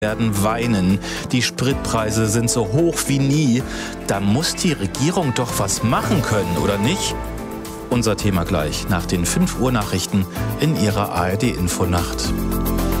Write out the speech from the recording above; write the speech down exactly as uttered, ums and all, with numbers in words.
werden weinen. Die Spritpreise sind so hoch wie nie. Da muss die Regierung doch was machen können, oder nicht? Unser Thema gleich nach den fünf Uhr Nachrichten in Ihrer A R D Infonacht.